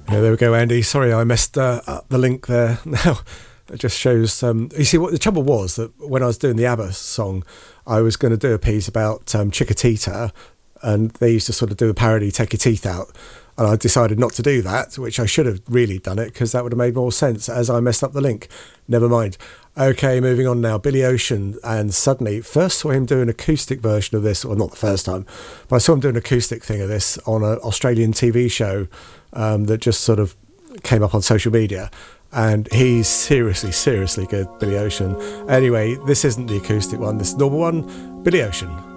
Yeah, there we go, Andy. Sorry, I messed up the link there. Now, it just shows... you see, what the trouble was that when I was doing the ABBA song, I was going to do a piece about Chiquitita, and they used to sort of do a parody, Take Your Teeth Out, and I decided not to do that, which I should have really done it, because that would have made more sense, as I messed up the link. Never mind. Okay, moving on now. Billy Ocean, and suddenly, first saw him do an acoustic version of this, well, not the first time, but I saw him do an acoustic thing of this on an Australian TV show that just sort of came up on social media, and he's seriously good, Billy Ocean. Anyway, this isn't the acoustic one, this is the normal one, Billy Ocean.